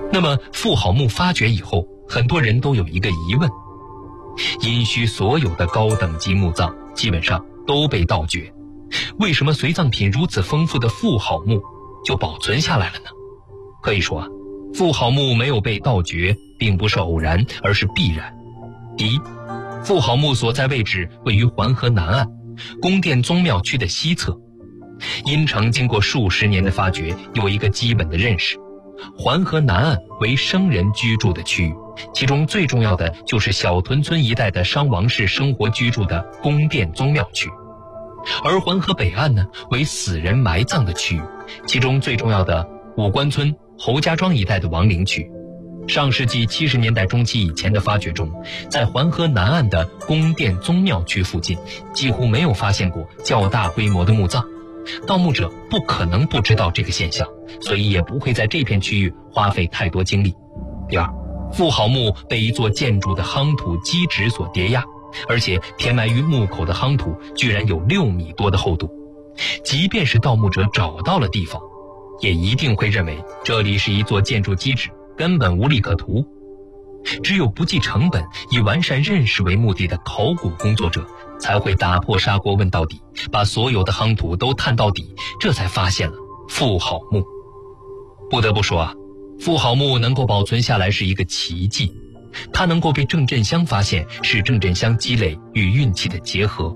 那么妇好墓发掘以后，很多人都有一个疑问：殷墟所有的高等级墓葬基本上都被盗掘，为什么随葬品如此丰富的妇好墓就保存下来了呢？可以说妇好墓没有被盗掘并不是偶然，而是必然。第一，妇好墓所在位置位于环河南岸宫殿宗庙区的西侧。殷城经过数十年的发掘，有一个基本的认识：环河南岸为生人居住的区域，其中最重要的就是小屯村一带的商王氏生活居住的宫殿宗庙区。而环河北岸呢，为死人埋葬的区域，其中最重要的武官村、侯家庄一带的亡灵区。上世纪70年代中期以前的发掘中，在环河南岸的宫殿宗庙区附近几乎没有发现过较大规模的墓葬，盗墓者不可能不知道这个现象，所以也不会在这片区域花费太多精力。第二，妇好墓被一座建筑的夯土基质所叠压，而且填埋于墓口的夯土居然有6米多的厚度，即便是盗墓者找到了地方，也一定会认为这里是一座建筑基质，根本无利可图。只有不计成本以完善认识为目的的考古工作者才会打破砂锅问到底，把所有的夯土都探到底，这才发现了妇好墓。不得不说妇好墓能够保存下来是一个奇迹，它能够被郑振香发现，是郑振香积累与运气的结合。